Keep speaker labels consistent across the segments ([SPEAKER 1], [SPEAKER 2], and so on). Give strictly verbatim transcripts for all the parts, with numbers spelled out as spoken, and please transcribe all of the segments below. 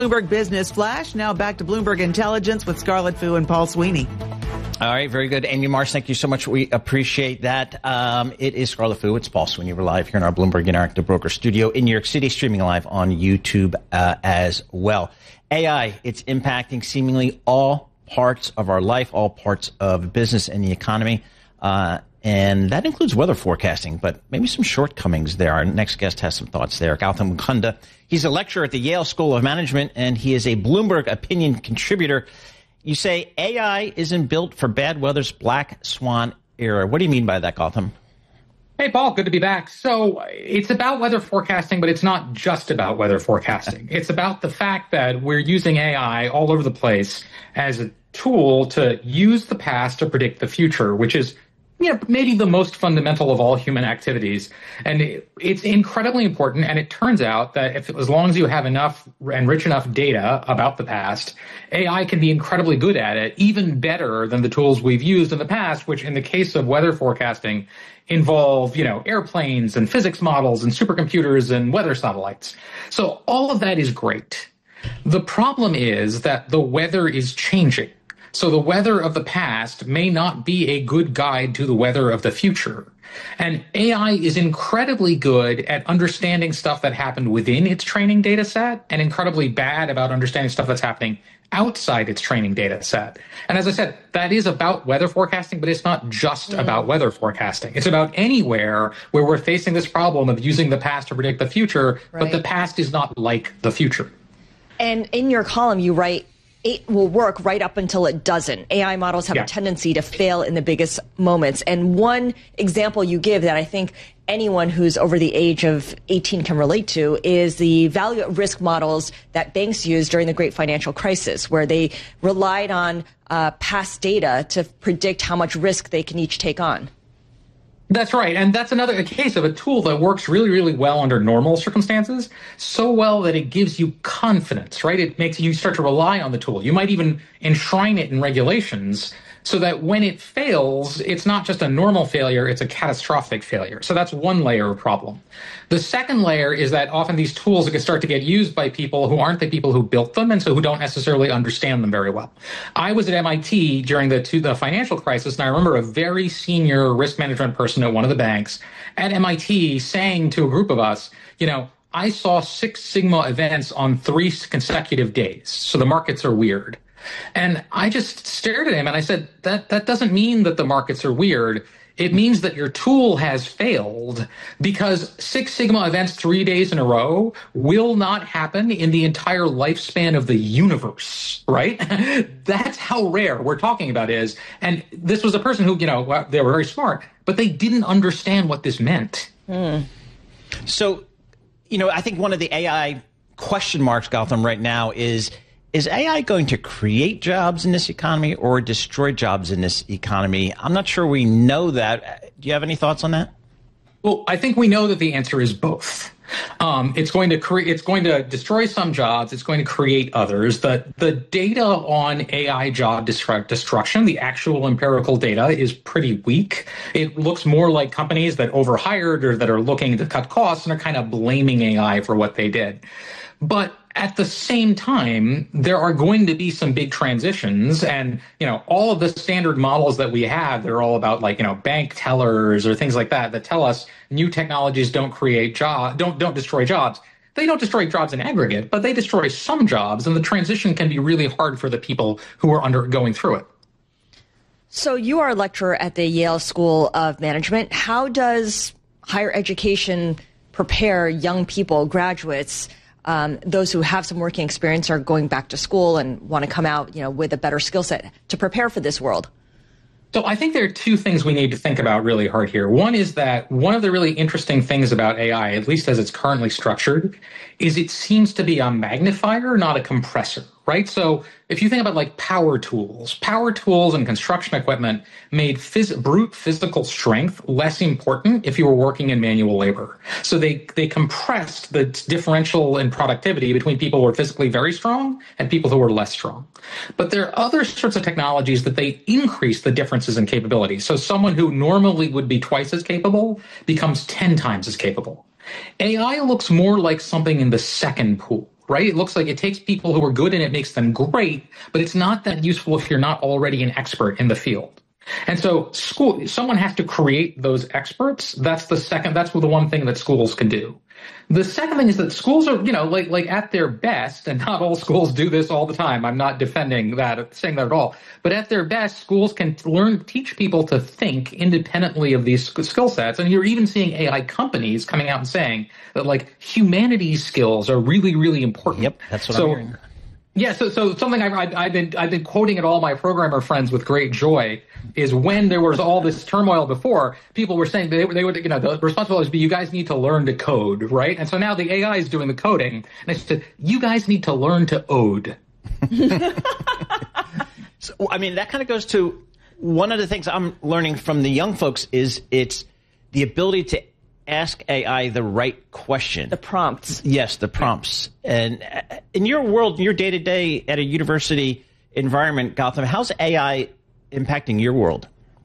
[SPEAKER 1] Bloomberg Business Flash. Now back to Bloomberg Intelligence with Scarlett Fu and Paul Sweeney.
[SPEAKER 2] All right, very good. Amy Marsh, thank you so much. We appreciate that. Um, it is Scarlett Fu. It's Paul Sweeney. We're live here in our Bloomberg Interactive Broker studio in New York City, streaming live on YouTube uh, as well. A I, it's impacting seemingly all parts of our life, all parts of business and the economy. Uh, and that includes weather forecasting, but maybe some shortcomings there. Our next guest has some thoughts there. Gautam Mukunda. He's a lecturer at the Yale School of Management, and he is a Bloomberg opinion contributor. You say A I isn't built for bad weather's black swan era. What do you mean by that, Gautam?
[SPEAKER 3] Hey, Paul, good to be back. So it's about weather forecasting, but it's not just about weather forecasting. It's about the fact that we're using A I all over the place as a tool to use the past to predict the future, which is, you know, maybe the most fundamental of all human activities. And it, it's incredibly important. And it turns out that if, as long as you have enough and rich enough data about the past, A I can be incredibly good at it, even better than the tools we've used in the past, which in the case of weather forecasting involve, you know, airplanes and physics models and supercomputers and weather satellites. So all of that is great. The problem is that the weather is changing. So the weather of the past may not be a good guide to the weather of the future. And A I is incredibly good at understanding stuff that happened within its training data set and incredibly bad about understanding stuff that's happening outside its training data set. And as I said, that is about weather forecasting, but it's not just mm. about weather forecasting. It's about anywhere where we're facing this problem of using the past to predict the future, right. But the past is not like the future.
[SPEAKER 4] And in your column, you write, it will work right up until it doesn't. A I models have
[SPEAKER 3] yeah.
[SPEAKER 4] a tendency to fail in the biggest moments. And one example you give that I think anyone who's over the age of eighteen can relate to is the value at risk models that banks used during the great financial crisis, where they relied on uh, past data to predict how much risk they can each take on.
[SPEAKER 3] That's right. And that's another a case of a tool that works really, really well under normal circumstances, so well that it gives you confidence, right? It makes you start to rely on the tool. You might even enshrine it in regulations so that when it fails, it's not just a normal failure, it's a catastrophic failure. So that's one layer of problem. The second layer is that often these tools can start to get used by people who aren't the people who built them and so who don't necessarily understand them very well. I was at M I T during the, to the financial crisis, and I remember a very senior risk management person at one of the banks at M I T saying to a group of us, you know, I saw Six Sigma events on three consecutive days, so the markets are weird. And I just stared at him and I said, that, that doesn't mean that the markets are weird. It means that your tool has failed because Six Sigma events three days in a row will not happen in the entire lifespan of the universe, right? That's how rare we're talking about is. And this was a person who, you know, they were very smart, but they didn't understand what this meant.
[SPEAKER 4] Mm.
[SPEAKER 2] So, you know, I think one of the A I question marks, Gautam, right now is, Is A I going to create jobs in this economy or destroy jobs in this economy? I'm not sure we know that. Do you have any thoughts on that?
[SPEAKER 3] Well, I think we know that the answer is both. Um, it's going to create, it's going to destroy some jobs. It's going to create others. The the data on A I job destru- destruction, the actual empirical data, is pretty weak. It looks more like companies that overhired or that are looking to cut costs and are kind of blaming A I for what they did. But at the same time, there are going to be some big transitions, and, you know, all of the standard models that we have, they're all about, like, you know, bank tellers or things like that, that tell us new technologies don't create jobs, don't, don't destroy jobs. They don't destroy jobs in aggregate, but they destroy some jobs, and the transition can be really hard for the people who are undergoing through it.
[SPEAKER 4] So you are a lecturer at the Yale School of Management. How does higher education prepare young people, graduates, Um, those who have some working experience are going back to school and want to come out, you know, with a better skill set to prepare for this world?
[SPEAKER 3] So I think there are two things we need to think about really hard here. One is that one of the really interesting things about A I, at least as it's currently structured, is it seems to be a magnifier, not a compressor, right? So if you think about like power tools, power tools and construction equipment made phys- brute physical strength less important if you were working in manual labor. So they, they compressed the differential in productivity between people who were physically very strong and people who were less strong. But there are other sorts of technologies that they increase the differences in capability. So someone who normally would be twice as capable becomes ten times as capable. A I looks more like something in the second pool, right? It looks like it takes people who are good and it makes them great, but it's not that useful if you're not already an expert in the field. And so school, someone has to create those experts. That's the second, that's the one thing that schools can do. The second thing is that schools are, you know, like, like at their best, and not all schools do this all the time. I'm not defending that, saying that at all. But at their best, schools can learn, teach people to think independently of these skill sets. And you're even seeing A I companies coming out and saying that, like, humanities skills are really, really important.
[SPEAKER 2] Yep, that's what
[SPEAKER 3] so,
[SPEAKER 2] I'm hearing.
[SPEAKER 3] Yeah, so so something I've, I've been I've been quoting at all my programmer friends with great joy is when there was all this turmoil before, people were saying they they would you know the responsibility would be you guys need to learn to code, right? And so now the A I is doing the coding, and I said you guys need to learn to ode.
[SPEAKER 2] So, I mean, that kind of goes to one of the things I'm learning from the young folks is it's the ability to ask A I the right question.
[SPEAKER 4] The prompts.
[SPEAKER 2] Yes, the prompts. And in your world, in your day-to-day at a university environment, Gautam, how's A I impacting your world?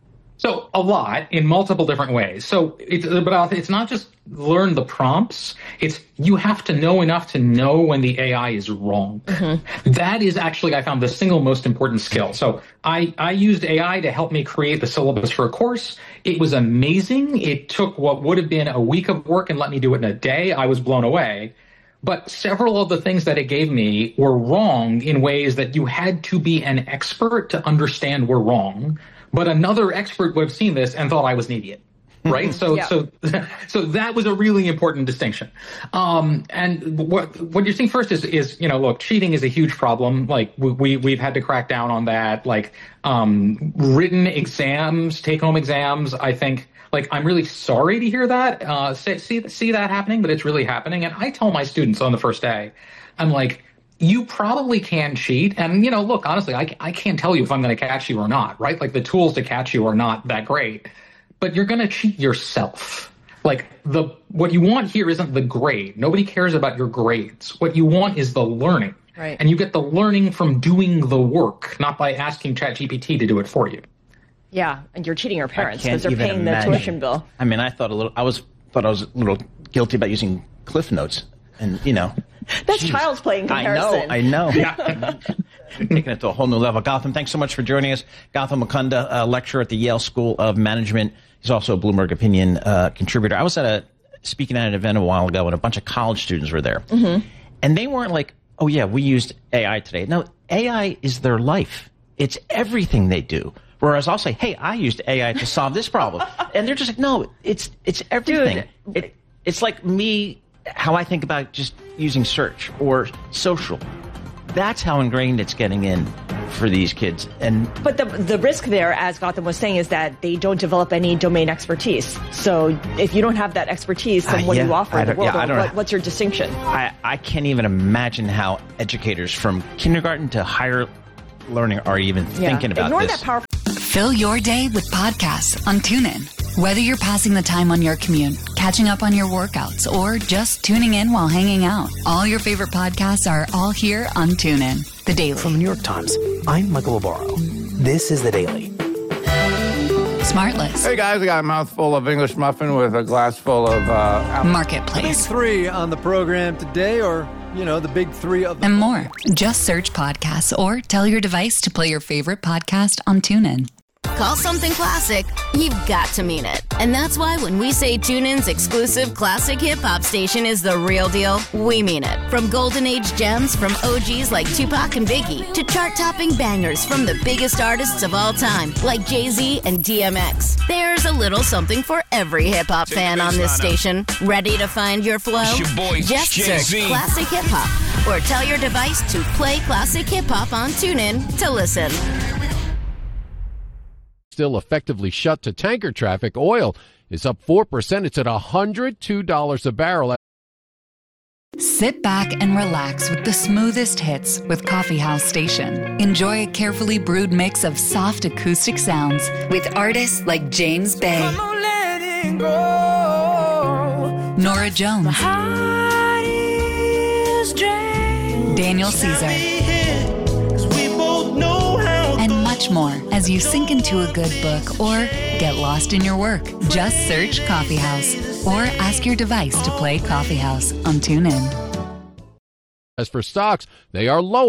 [SPEAKER 3] So a lot in multiple different ways. So it's, but it's not just learn the prompts. It's you have to know enough to know when the A I is wrong. Mm-hmm. That is actually, I found, the single most important skill. So I, I used A I to help me create the syllabus for a course. It was amazing. It took what would have been a week of work and let me do it in a day. I was blown away. But several of the things that it gave me were wrong in ways that you had to be an expert to understand were wrong. But another expert would have seen this and thought I was an idiot, right? So,
[SPEAKER 4] yeah.
[SPEAKER 3] so, so that was a really important distinction. Um, and what what you're seeing first is is you know, look, cheating is a huge problem. Like we, we we've had to crack down on that. Like um, written exams, take home exams. I think like I'm really sorry to hear that, uh, see see see that happening, but it's really happening. And I tell my students on the first day, I'm like, you probably can cheat. And, you know, look, honestly, I, I can't tell you if I'm going to catch you or not, right? Like the tools to catch you are not that great, but you're going to cheat yourself. Like the, what you want here isn't the grade. Nobody cares about your grades. What you want is the learning.
[SPEAKER 4] Right.
[SPEAKER 3] And you get the learning from doing the work, not by asking ChatGPT to do it for you.
[SPEAKER 4] Yeah. And you're cheating your parents
[SPEAKER 2] I can't
[SPEAKER 4] because they're
[SPEAKER 2] even
[SPEAKER 4] paying
[SPEAKER 2] imagine.
[SPEAKER 4] the tuition bill.
[SPEAKER 2] I mean, I thought a little, I was, thought I was a little guilty about using Cliff Notes and, you know.
[SPEAKER 4] That's
[SPEAKER 2] Jeez.
[SPEAKER 4] child's play in comparison.
[SPEAKER 2] I know, I know.
[SPEAKER 3] Yeah.
[SPEAKER 2] Taking it to a whole new level. Gautam, thanks so much for joining us. Gautam Mukunda, uh, lecturer at the Yale School of Management. He's also a Bloomberg Opinion uh, contributor. I was at a speaking at an event a while ago, and a bunch of college students were there. Mm-hmm. And they weren't like, oh, yeah, we used A I today. No, A I is their life. It's everything they do. Whereas I'll say, hey, I used A I to solve this problem. And they're just like, no, it's it's everything.
[SPEAKER 4] Dude.
[SPEAKER 2] It, it's like me, how I think about just using search or social. That's how ingrained it's getting in for these kids. And
[SPEAKER 4] But the the risk there, as Gautam was saying, is that they don't develop any domain expertise. So if you don't have that expertise, then
[SPEAKER 2] Uh,
[SPEAKER 4] what do
[SPEAKER 2] yeah,
[SPEAKER 4] you offer
[SPEAKER 2] I
[SPEAKER 4] the
[SPEAKER 2] don't-
[SPEAKER 4] world?
[SPEAKER 2] yeah, I
[SPEAKER 4] Or
[SPEAKER 2] don't
[SPEAKER 4] what,
[SPEAKER 2] know.
[SPEAKER 4] what's your distinction?
[SPEAKER 2] I, I can't even imagine how educators from kindergarten to higher learning are even
[SPEAKER 4] Yeah.
[SPEAKER 2] thinking about
[SPEAKER 4] Ignore
[SPEAKER 2] this.
[SPEAKER 4] that powerful.
[SPEAKER 5] Fill your day with podcasts on TuneIn. Whether you're passing the time on your commute, catching up on your workouts, or just tuning in while hanging out, all your favorite podcasts are all here on TuneIn. The Daily.
[SPEAKER 6] From the New York Times, I'm Michael Labaro. This is The Daily.
[SPEAKER 5] Smartless.
[SPEAKER 7] Hey guys, I got a mouthful of English muffin with a glass full of uh, apple.
[SPEAKER 5] Marketplace.
[SPEAKER 8] Three on the program today, or, you know, the big three of the...
[SPEAKER 5] And more. Just search podcasts or tell your device to play your favorite podcast on TuneIn.
[SPEAKER 9] Call something classic, you've got to mean it. And that's why when we say TuneIn's exclusive classic hip-hop station is the real deal, we mean it. From golden age gems from O Gs like Tupac and Biggie to chart-topping bangers from the biggest artists of all time like Jay-Z and D M X. There's a little something for every hip-hop fan on this station. Ready to find your flow?
[SPEAKER 10] Your boy,
[SPEAKER 9] Just
[SPEAKER 10] Jay-Z.
[SPEAKER 9] search classic hip-hop or tell your device to play classic hip-hop on TuneIn to listen.
[SPEAKER 11] Still effectively shut to tanker traffic. Oil is up four percent. It's at one hundred two dollars a barrel.
[SPEAKER 5] Sit back and relax with the smoothest hits with Coffee House Station. Enjoy a carefully brewed mix of soft acoustic sounds with artists like James Bay, Nora Jones, Daniel Caesar, and much more as you sink into a good book or get lost in your work. Just search Coffee House or ask your device to play Coffee House on TuneIn.
[SPEAKER 11] As for stocks, they are low.